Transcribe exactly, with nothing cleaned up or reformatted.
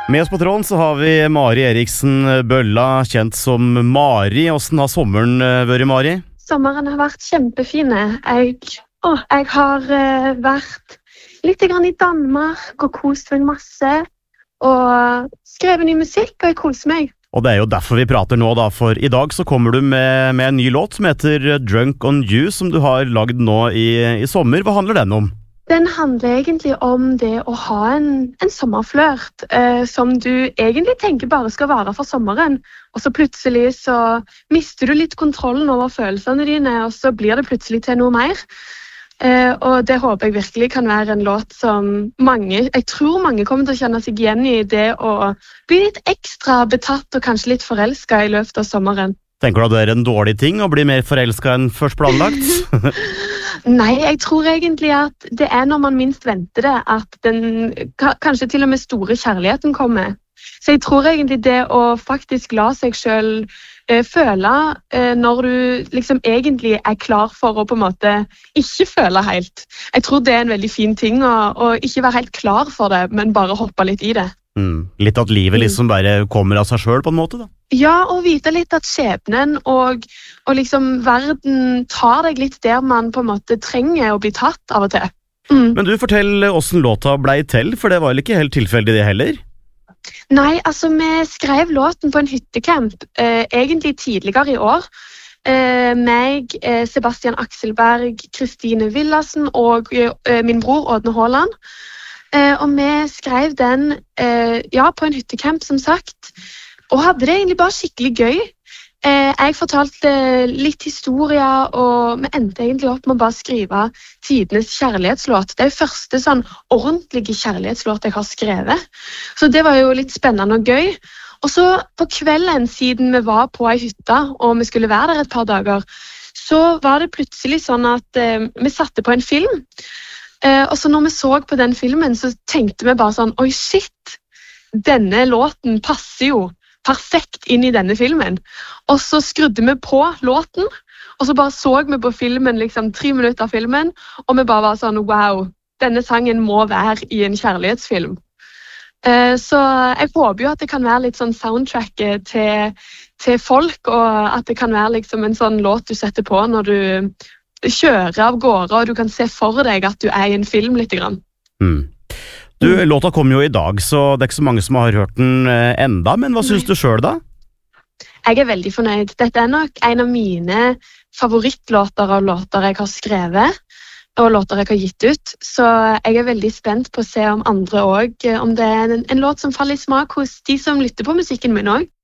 Med oss på tråden så har vi Mari Eriksen Bølla, kjent som Mari. Hvordan har sommeren vært, Mari? Sommeren har vært kjempefine. Jeg, å, jeg har uh, vært litt grann i Danmark og kost meg masse. Og skrevet ny musikk, og jeg koser meg. Og det er jo derfor vi prater nå da, for i dag så kommer du med, med en ny låt som heter Drunk on You, som du har lagd nå i, i sommer. Hva handler den om? Den handler egentlig om det å ha en, en sommerflørt eh, som du egentlig tenker bare skal vare for sommeren, og så plutselig så mister du litt kontrollen over følelsene dine, og så blir det plutselig til noe mer. Eh, og det håper jeg virkelig kan være en låt som mange, jeg tror mange kommer til å kjenne seg igjen i det å bli litt ekstra betatt og kanskje litt forelsket i løpet av sommeren. Tenker du at det er en dårlig ting å bli mer forelsket enn først planlagt? Nei, jeg tror egentlig at det er når man minst venter det, at den kanskje til og med store kjærligheten kommer. Så jeg tror egentlig det å faktisk la seg selv eh, føle eh, når du liksom egentlig er klar for å på en måte ikke føle helt. Jeg tror det er en veldig fin ting å, å ikke være helt klar for det, men bare hoppe litt i det. Mm. Litt at livet liksom bare kommer av seg selv på en måte da? Ja, og vite litt at skjebnen og, og liksom verden tar deg litt der man på en måte trenger å bli tatt av og til. Mm. Men du, fortell hvordan låta ble til, for det var vel ikke helt tilfeldig det heller? Nei, altså vi skrev låten på en hyttecamp, eh, egentlig tidligere i år. Eh, meg, eh, Sebastian Akselberg, Kristine Villassen og eh, min bror Ådne Håland. Eh, og vi skrev den eh, ja, på en hyttecamp, som sagt, og hadde det egentlig bare skikkelig gøy. Eh, jeg fortalte litt historier, og vi endte egentlig opp med å bare skrive tidenes kjærlighetslåt. Det er jo første sånn ordentlige kjærlighetslåt jeg har skrevet. Så det var jo litt spennende og gøy. Og så på kvelden, siden vi var på ei hytte, og vi skulle være der et par dager, så var det plutselig sånn at eh, vi satte på en film. Eh, og så når vi så på den filmen, så tenkte vi bare sånn, oi shit, denne låten passer jo perfekt inn i denne filmen. Og så skrudde vi på låten, og så bare så vi på filmen, liksom tre minutter av filmen, og vi bare var sånn, wow, denne sangen må være i en kjærlighetsfilm. Eh, så jeg håper jo at det kan være litt sånn soundtrack til, til folk, og at det kan være liksom en sånn låt du setter på når du kjører av gårde, og du kan se for deg at du er i en film litt grann. Mm. Du, låta kom jo i dag, så det er ikke så mange som har hørt den enda, men hva synes du selv da? Jeg er veldig fornøyd. Dette er nok en av mine favorittlåter av låter jeg har skrevet, og låter jeg har gitt ut, så jeg er veldig spent på å se om andre også, om det er en, en låt som faller i smak hos de som lytter på musikken min også.